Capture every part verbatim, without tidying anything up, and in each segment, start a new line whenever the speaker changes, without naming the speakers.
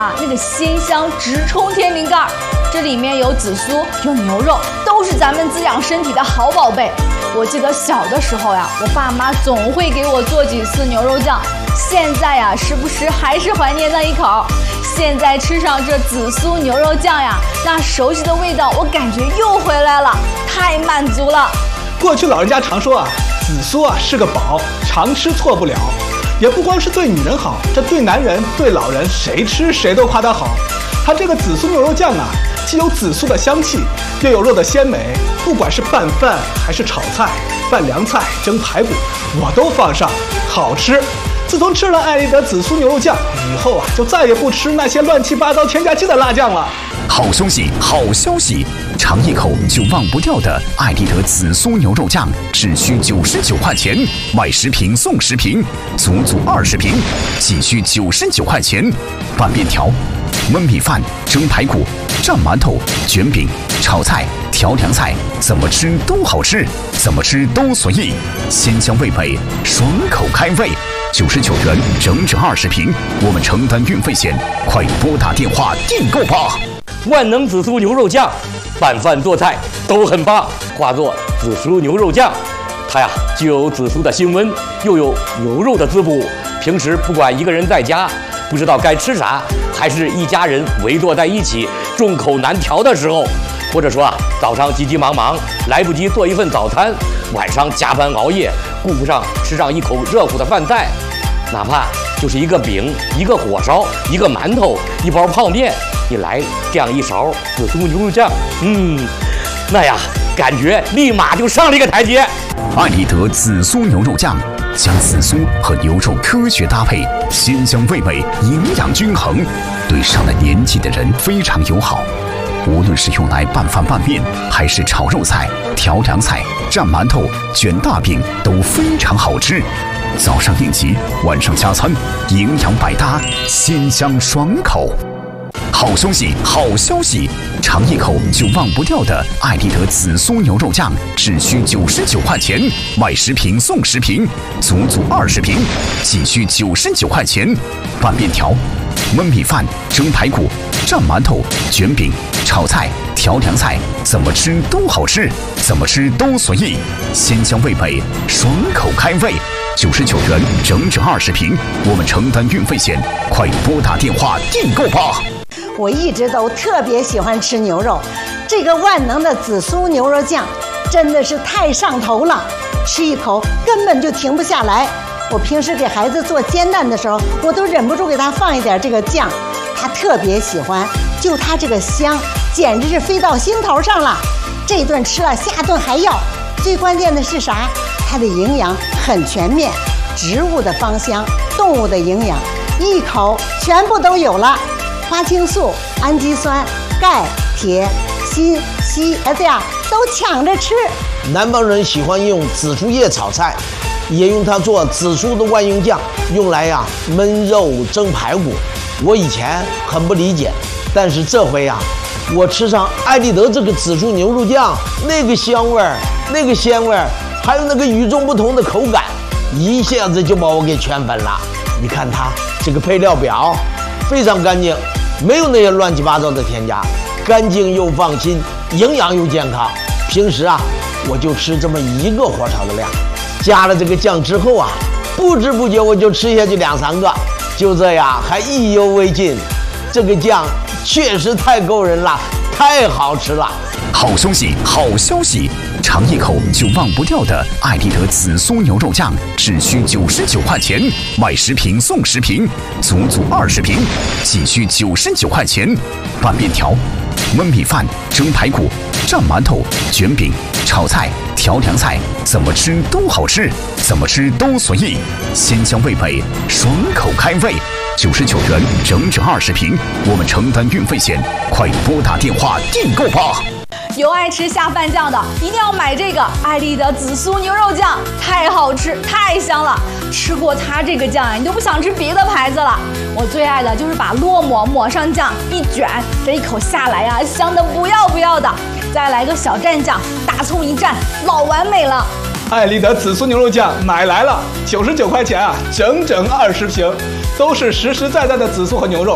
啊，那个鲜香直冲天灵盖，这里面有紫苏，有牛肉，都是咱们滋养身体的好宝贝。我记得小的时候呀，我爸妈总会给我做几次牛肉酱，现在呀，时不时还是怀念那一口。现在吃上这紫苏牛肉酱呀，那熟悉的味道，我感觉又回来了，太满足了。
过去老人家常说啊，紫苏啊是个宝，常吃错不了。也不光是对女人好，这对男人、对老人，谁吃谁都夸它好。它这个紫苏牛肉酱啊，既有紫苏的香气，又有肉的鲜美，不管是拌饭还是炒菜、拌凉菜、蒸排骨，我都放上，好吃。自从吃了艾丽德紫苏牛肉酱以后啊，就再也不吃那些乱七八糟添加剂的辣酱了。
好消息，好消息！尝一口就忘不掉的艾丽德紫苏牛肉酱，只需九十九块钱，买十瓶送十瓶，足足二十瓶，仅需九十九块钱。拌面条、焖米饭、蒸排骨、蘸馒头、卷饼、炒菜、调凉菜，怎么吃都好吃，怎么吃都随意，鲜香味美，爽口开胃。九十九元整整二十瓶，我们承担运费险，快拨打电话订购吧！
万能紫苏牛肉酱，拌饭做菜都很棒，化作紫苏牛肉酱。它呀，既有紫苏的辛温，又有牛肉的滋补。平时不管一个人在家不知道该吃啥，还是一家人围坐在一起众口难调的时候，或者说啊，早上急急忙忙来不及做一份早餐，晚上加班熬夜顾不上吃上一口热乎的饭菜，哪怕就是一个饼、一个火烧、一个馒头、一包泡面，你来这样一勺紫苏牛肉酱，嗯，那呀，感觉立马就上了一个台阶。
艾丽德紫苏牛肉酱，将紫苏和牛肉科学搭配，鲜香味美，营养均衡，对上了年纪的人非常友好。无论是用来拌饭拌面，还是炒肉菜、调凉菜、蘸馒头、卷大饼，都非常好吃。早上应急，晚上加餐，营养百搭，鲜香爽口。好消息，好消息！尝一口就忘不掉的艾丽德紫苏牛肉酱，只需九十九块钱，买十瓶送十瓶，足足二十瓶，仅需九十九块钱。拌面条、焖米饭、蒸排骨、蘸馒头、卷饼、炒菜、调凉菜，怎么吃都好吃，怎么吃都随意，鲜香味美，爽口开胃。九十九元整整二十瓶，我们承担运费险，快拨打电话订购吧！
我一直都特别喜欢吃牛肉，这个万能的紫苏牛肉酱真的是太上头了，吃一口根本就停不下来。我平时给孩子做煎蛋的时候，我都忍不住给他放一点这个酱，他特别喜欢，就他这个香，简直是飞到心头上了。这顿吃了，下顿还要。最关键的是啥？它的营养很全面，植物的芳香，动物的营养，一口全部都有了。花青素、氨基酸、钙、铁、锌、硒、S 呀，都抢着吃。
南方人喜欢用紫苏叶炒菜，也用它做紫苏的万用酱，用来呀焖肉、蒸排骨。我以前很不理解，但是这回呀，我吃上艾丽德这个紫苏牛肉酱，那个香味儿，那个鲜味儿，还有那个与众不同的口感，一下子就把我给圈粉了。你看它这个配料表，非常干净。没有那些乱七八糟的添加，干净又放心，营养又健康。平时啊，我就吃这么一个火炒的量，加了这个酱之后啊，不知不觉我就吃下去两三个，就这样还意犹未尽。这个酱确实太够人了，太好吃了。
好消息，好消息！尝一口就忘不掉的艾丽德紫苏牛肉酱，只需九十九块钱，买十瓶送十瓶，足足二十瓶，仅需九十九块钱。拌面条、焖米饭、蒸排骨、蘸馒头、卷饼、炒菜、调凉菜，怎么吃都好吃，怎么吃都随意，鲜香味美，爽口开胃。九十九元整整二十瓶，我们承担运费险，快拨打电话订购吧！
有爱吃下饭酱的，一定要买这个艾丽德紫苏牛肉酱，太好吃，太香了。吃过它这个酱啊，你都不想吃别的牌子了。我最爱的就是把烙馍抹上酱，一卷，这一口下来呀、啊，香的不要不要的。再来个小蘸酱，大葱一蘸，老完美了。
艾丽德紫苏牛肉酱买来了，九十九块钱啊，整整二十瓶，都是实实在在的紫苏和牛肉。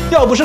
要不是